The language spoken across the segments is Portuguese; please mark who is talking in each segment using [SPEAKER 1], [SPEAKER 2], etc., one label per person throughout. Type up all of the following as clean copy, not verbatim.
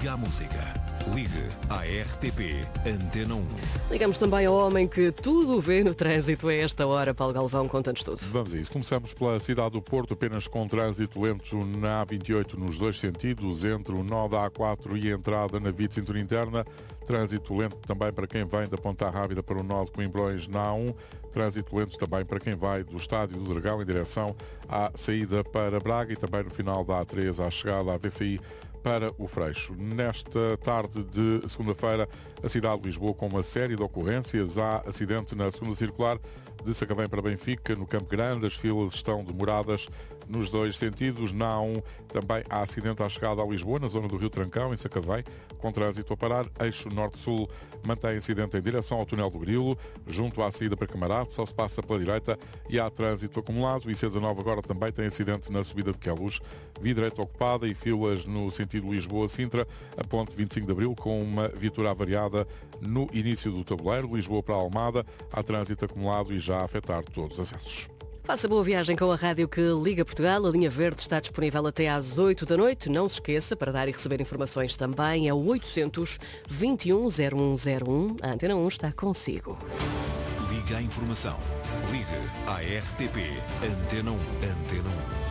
[SPEAKER 1] Liga à música. Ligue à RTP Antena 1.
[SPEAKER 2] Ligamos também ao homem que tudo vê no trânsito a esta hora. Paulo Galvão, conta-nos tudo.
[SPEAKER 3] Vamos a isso. Começamos pela cidade do Porto, apenas com trânsito lento na A28 nos dois sentidos, entre o nó da A4 e a entrada na via de cintura interna. Trânsito lento também para quem vem da Ponta Rábida para o nó de Coimbrões na A1. Trânsito lento também para quem vai do Estádio do Dragão em direção à saída para Braga e também no final da A3 à chegada à VCI para o Freixo. Nesta tarde de segunda-feira, a cidade de Lisboa com uma série de ocorrências. Há acidente na segunda circular de Sacavém para Benfica, no Campo Grande. As filas estão demoradas nos dois sentidos. Na A1 também há acidente à chegada a Lisboa, na zona do Rio Trancão, em Sacavém, com trânsito a parar. Eixo Norte-Sul mantém acidente em direção ao Túnel do Grilo, junto à saída para Camarate, só se passa pela direita e há trânsito acumulado. E C19 agora também tem acidente na subida de Queluz, via direita ocupada e filas no sentido Lisboa-Sintra, a ponte 25 de Abril, com uma viatura avariada no início do tabuleiro. Lisboa para a Almada, há trânsito acumulado e já a afetar todos os acessos.
[SPEAKER 2] Faça boa viagem com a rádio que liga Portugal. A linha verde está disponível até às 8 da noite. Não se esqueça, para dar e receber informações também, é o 800 21 0101. A Antena 1 está consigo.
[SPEAKER 1] Liga à informação. Ligue à RTP Antena 1. Antena 1.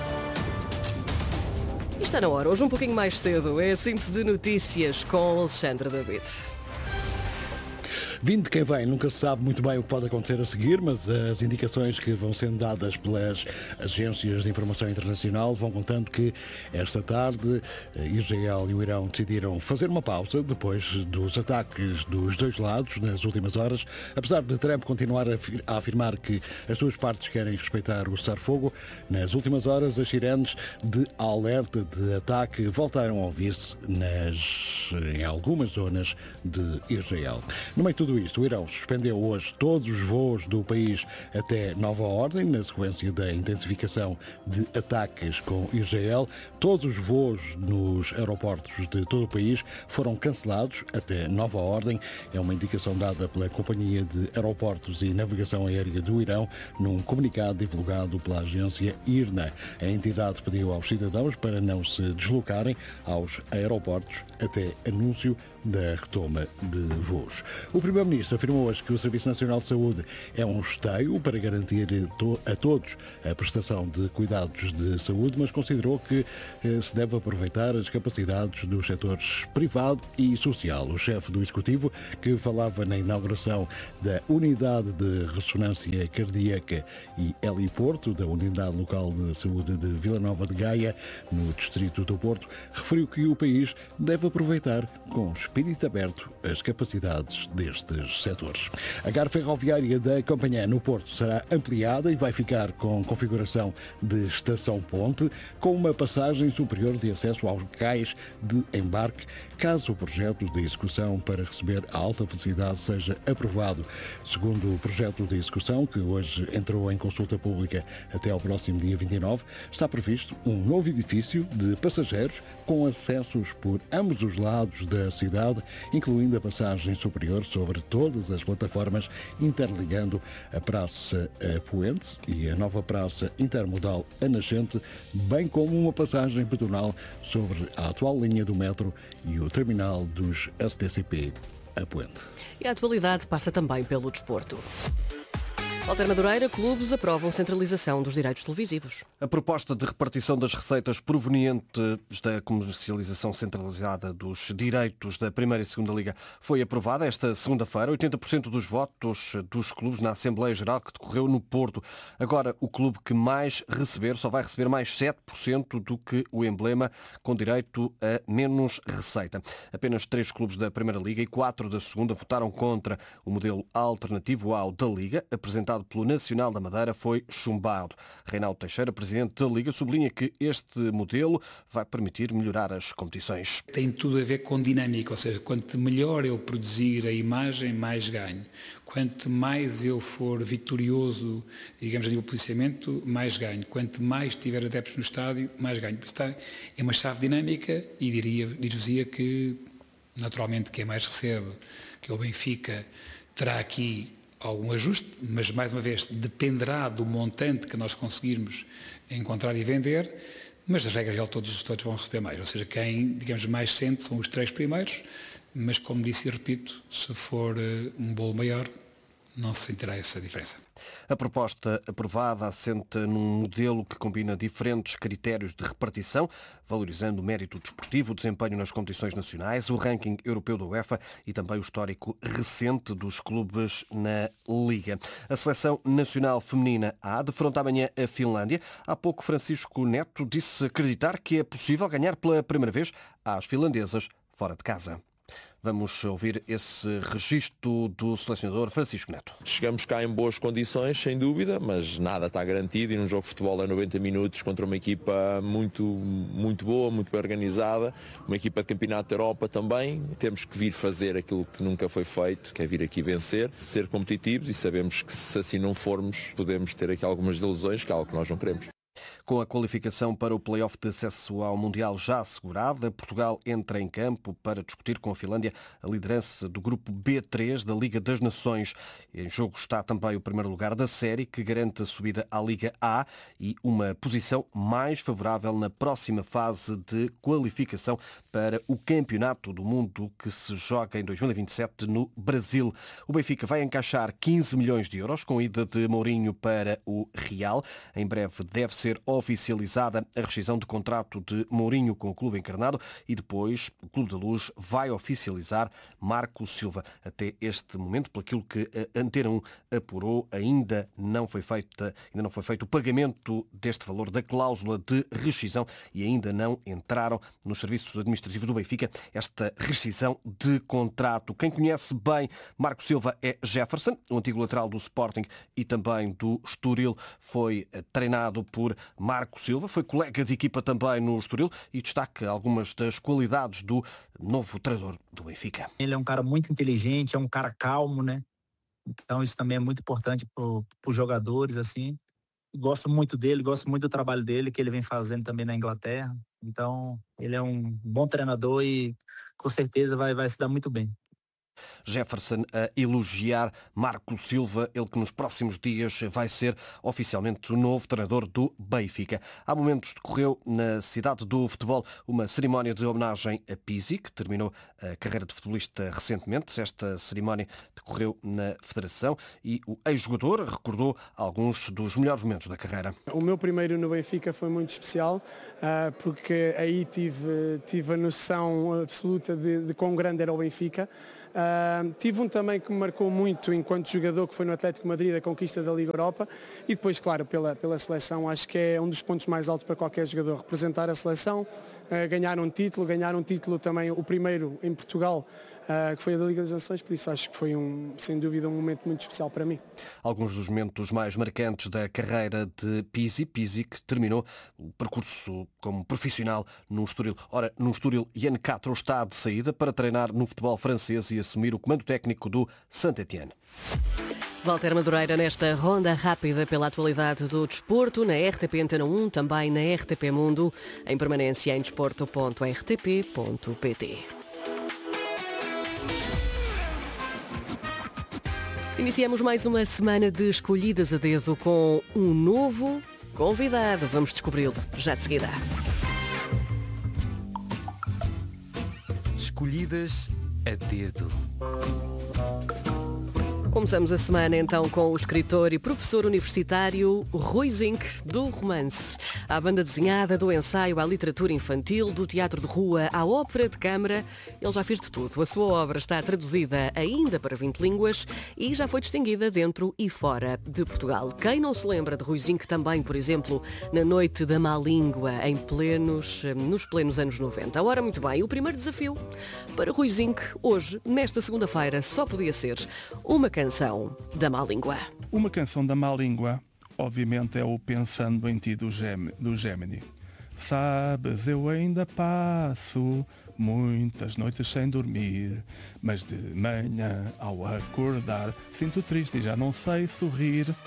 [SPEAKER 2] E está na hora, hoje um pouquinho mais cedo, é a síntese de notícias com Alexandre David.
[SPEAKER 4] Vindo de quem vem, nunca se sabe muito bem o que pode acontecer a seguir, mas as indicações que vão sendo dadas pelas agências de informação internacional vão contando que esta tarde Israel e o Irão decidiram fazer uma pausa depois dos ataques dos dois lados nas últimas horas. Apesar de Trump continuar a afirmar que as duas partes querem respeitar o cessar-fogo, nas últimas horas as sirenes de alerta de ataque voltaram a ouvir-se em algumas zonas de Israel. No meio de tudo isto, o Irão suspendeu hoje todos os voos do país até nova ordem, na sequência da intensificação de ataques com Israel. Todos os voos nos aeroportos de todo o país foram cancelados até nova ordem. É uma indicação dada pela Companhia de Aeroportos e Navegação Aérea do Irão num comunicado divulgado pela agência IRNA. A entidade pediu aos cidadãos para não se deslocarem aos aeroportos até anúncio da retoma de voos. O Primeiro-Ministro afirmou hoje que o Serviço Nacional de Saúde é um esteio para garantir a todos a prestação de cuidados de saúde, mas considerou que se deve aproveitar as capacidades dos setores privado e social. O chefe do Executivo, que falava na inauguração da Unidade de Ressonância Cardíaca e heliporto da Unidade Local de Saúde de Vila Nova de Gaia, no distrito do Porto, referiu que o país deve aproveitar com espírito aberto as capacidades destes setores. A gare ferroviária da Companhia no Porto será ampliada e vai ficar com configuração de estação-ponte, com uma passagem superior de acesso aos cais de embarque, caso o projeto de execução para receber a alta velocidade seja aprovado. Segundo o projeto de execução, que hoje entrou em consulta pública até ao próximo dia 29, está previsto um novo edifício de passageiros com acessos por ambos os lados da cidade, incluindo a passagem superior sobre todas as plataformas, interligando a Praça Poente e a nova Praça Intermodal A Nascente, bem como uma passagem pedonal sobre a atual linha do metro e o terminal dos STCP a Poente.
[SPEAKER 2] E a atualidade passa também pelo desporto. Walter Madureira, clubes aprovam centralização dos direitos televisivos.
[SPEAKER 5] A proposta de repartição das receitas provenientes da comercialização centralizada dos direitos da Primeira e Segunda Liga foi aprovada esta segunda-feira. 80% dos votos dos clubes na Assembleia Geral que decorreu no Porto. Agora, o clube que mais receber só vai receber mais 7% do que o emblema, com direito a menos receita. Apenas 3 clubes da Primeira Liga e 4 da Segunda votaram contra. O modelo alternativo ao da Liga, apresentado pelo Nacional da Madeira, foi chumbado. Reinaldo Teixeira, presidente da Liga, sublinha que este modelo vai permitir melhorar as competições.
[SPEAKER 6] Tem tudo a ver com dinâmica, ou seja, quanto melhor eu produzir a imagem, mais ganho. Quanto mais eu for vitorioso, digamos, a nível de policiamento, mais ganho. Quanto mais tiver adeptos no estádio, mais ganho. É uma chave dinâmica e dir-vos-ia que, naturalmente, quem mais recebe, que é o Benfica, terá aqui algum ajuste, mas, mais uma vez, dependerá do montante que nós conseguirmos encontrar e vender, Mas, a regra geral, todos vão receber mais. Ou seja, quem, digamos, mais sente são os 3 primeiros, mas, como disse e repito, se for um bolo maior, não se sentirá essa diferença.
[SPEAKER 5] A proposta aprovada assenta num modelo que combina diferentes critérios de repartição, valorizando o mérito desportivo, o desempenho nas competições nacionais, o ranking europeu da UEFA e também o histórico recente dos clubes na Liga. A Seleção Nacional Feminina A defronta amanhã a Finlândia. Há pouco, Francisco Neto disse acreditar que é possível ganhar pela primeira vez às finlandesas fora de casa. Vamos ouvir esse registro do selecionador Francisco Neto.
[SPEAKER 7] Chegamos cá em boas condições, sem dúvida, mas nada está garantido e num jogo de futebol a 90 minutos contra uma equipa muito boa, muito bem organizada, uma equipa de campeonato da Europa também. Temos que vir fazer aquilo que nunca foi feito, que é vir aqui vencer, ser competitivos e sabemos que se assim não formos podemos ter aqui algumas desilusões, que é algo que nós não queremos.
[SPEAKER 5] Com a qualificação para o play-off de acesso ao Mundial já assegurada, Portugal entra em campo para discutir com a Finlândia a liderança do grupo B3 da Liga das Nações. Em jogo está também o primeiro lugar da série, que garante a subida à Liga A e uma posição mais favorável na próxima fase de qualificação para o Campeonato do Mundo que se joga em 2027 no Brasil. O Benfica vai encaixar 15 milhões de euros com a ida de Mourinho para o Real. Em breve deve ser oficializada a rescisão de contrato de Mourinho com o clube encarnado e depois o Clube da Luz vai oficializar Marco Silva. Até este momento, pelo que a Antena 1 apurou, ainda não foi feito o pagamento deste valor da cláusula de rescisão e ainda não entraram nos serviços administrativos do Benfica esta rescisão de contrato. Quem conhece bem Marco Silva é Jefferson, o antigo lateral do Sporting e também do Estoril. Foi treinado por Marco Silva, foi colega de equipa também no Estoril e destaca algumas das qualidades do novo treinador do Benfica.
[SPEAKER 8] Ele é um cara muito inteligente, é um cara calmo, né? Então isso também é muito importante para os jogadores, assim. Gosto muito dele, gosto muito do trabalho dele, que ele vem fazendo também na Inglaterra. Então ele é um bom treinador e com certeza vai se dar muito bem.
[SPEAKER 5] Jefferson a elogiar Marco Silva, ele que nos próximos dias vai ser oficialmente o novo treinador do Benfica. Há momentos decorreu na cidade do futebol uma cerimónia de homenagem a Pizzi, que terminou a carreira de futebolista recentemente. Esta cerimónia decorreu na Federação e o ex-jogador recordou alguns dos melhores momentos da carreira.
[SPEAKER 9] O meu primeiro no Benfica foi muito especial, porque aí tive a noção absoluta de quão grande era o Benfica. Tive um também que me marcou muito enquanto jogador, que foi no Atlético de Madrid, a conquista da Liga Europa, e depois, claro, pela seleção. Acho que é um dos pontos mais altos para qualquer jogador, representar a seleção, ganhar um título também, o primeiro em Portugal, que foi a da Liga das Nações, por isso acho que foi sem dúvida um momento muito especial para mim.
[SPEAKER 5] Alguns dos momentos mais marcantes da carreira de Pizzi, que terminou o percurso como profissional no Estoril. Ora, no Estoril, Yann Castro está de saída para treinar no futebol francês e assumir o comando técnico do Saint-Étienne.
[SPEAKER 2] Walter Madureira nesta ronda rápida pela atualidade do desporto, na RTP Antena 1, também na RTP Mundo, em permanência em desporto.rtp.pt. Iniciamos mais uma semana de escolhidas a dedo com um novo convidado. Vamos descobri-lo já de seguida.
[SPEAKER 1] Escolhidas a dedo.
[SPEAKER 2] Começamos a semana então com o escritor e professor universitário Rui Zinck, do romance. À banda desenhada, do ensaio à literatura infantil, do teatro de rua à ópera de câmara, ele já fez de tudo. A sua obra está traduzida ainda para 20 línguas e já foi distinguida dentro e fora de Portugal. Quem não se lembra de Rui Zinck também, por exemplo, na Noite da Má Língua, nos plenos anos 90. Ora, muito bem, o primeiro desafio para Rui Zinck hoje, nesta segunda-feira, só podia ser uma canção da Má Língua.
[SPEAKER 10] Uma canção da Má Língua, obviamente, é o Pensando em Ti do Gemini. Sabes, eu ainda passo muitas noites sem dormir, mas de manhã, ao acordar, sinto triste e já não sei sorrir.